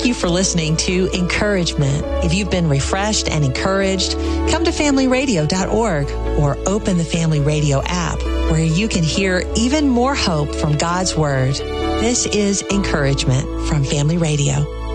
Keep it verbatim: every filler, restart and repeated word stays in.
you for listening to Encouragement. If you've been refreshed and encouraged, come to family radio dot org or open the Family Radio app where you can hear even more hope from God's Word. This is Encouragement from Family Radio.